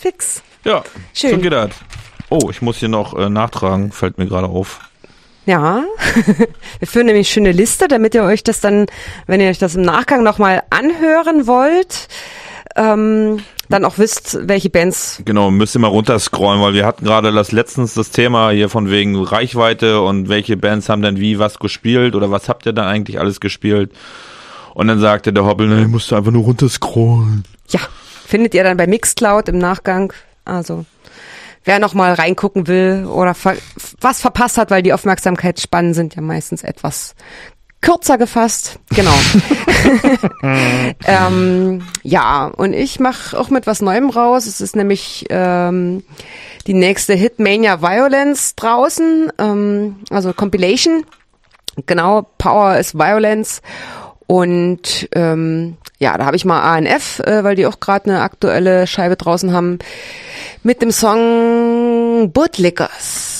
fix. Ja, Schön. so geht das. Oh, ich muss hier noch nachtragen, fällt mir gerade auf. Ja, wir führen nämlich eine schöne Liste, damit ihr euch das dann, wenn ihr euch das im Nachgang nochmal anhören wollt, dann auch wisst, welche Bands. Genau, müsst ihr mal runterscrollen, weil wir hatten gerade letztens das Thema hier von wegen Reichweite und welche Bands haben denn wie was gespielt oder was habt ihr dann eigentlich alles gespielt? Und dann sagte der Hoppel, ne, musst du einfach nur runterscrollen. Ja, findet ihr dann bei Mixcloud im Nachgang. Also wer noch mal reingucken will oder was verpasst hat, weil die Aufmerksamkeitsspannen sind ja meistens etwas kürzer gefasst. Genau. Ja, und ich mache auch mit was Neuem raus. Es ist nämlich die nächste Hitmania Violence draußen, also Compilation. Genau, Power is Violence. Und ja, da habe ich mal ANF, weil die auch gerade eine aktuelle Scheibe draußen haben, mit dem Song Bootlickers.